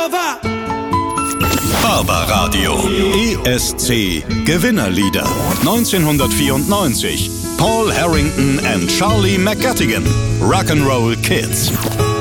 over. Barbaradio. ESC Gewinnerlieder. 1994. Paul Harrington and Charlie McGettigan. Rock'n'Roll Kids.